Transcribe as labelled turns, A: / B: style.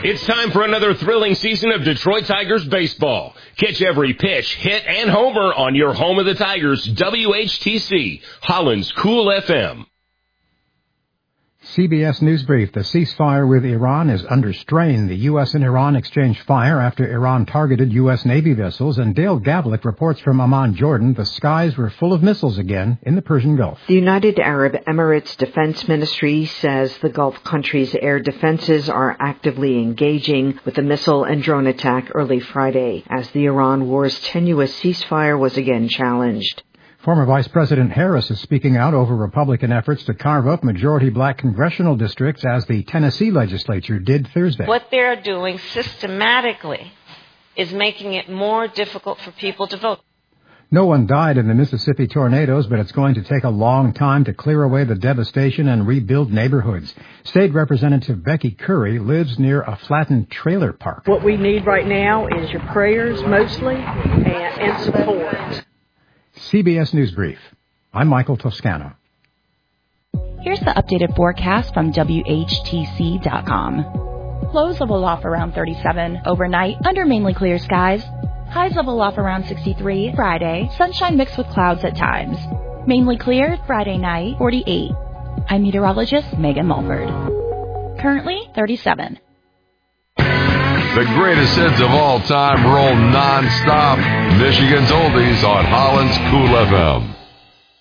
A: It's time for another thrilling season of Detroit Tigers baseball. Catch every pitch, hit, and homer on your home of the Tigers, WHTC, Holland's Cool FM.
B: CBS News Brief. The ceasefire with Iran is under strain. The U.S. and Iran exchanged fire after Iran targeted U.S. Navy vessels, and Dale Gavlik reports from Amman, Jordan, the skies were full of missiles again in the Persian Gulf.
C: The United Arab Emirates Defense Ministry says the Gulf countries' air defenses are actively engaging with a missile and drone attack early Friday, as the Iran war's tenuous ceasefire was again challenged.
B: Former Vice President Harris is speaking out over Republican efforts to carve up majority black congressional districts, as the Tennessee legislature did Thursday.
D: What they're doing systematically is making it more difficult for people to vote.
B: No one died in the Mississippi tornadoes, but it's going to take a long time to clear away the devastation and rebuild neighborhoods. State Representative Becky Curry lives near a flattened trailer park.
E: What we need right now is your prayers mostly and support.
B: CBS News Brief. I'm Michael Toscano.
F: Here's the updated forecast from WHTC.com. Lows level off around 37 overnight under mainly clear skies. Highs level off around 63 Friday. Sunshine mixed with clouds at times. Mainly clear Friday night 48. I'm meteorologist Megan Mulford. Currently 37.
G: The greatest hits of all time roll non-stop. Michigan's Oldies on Holland's Cool FM.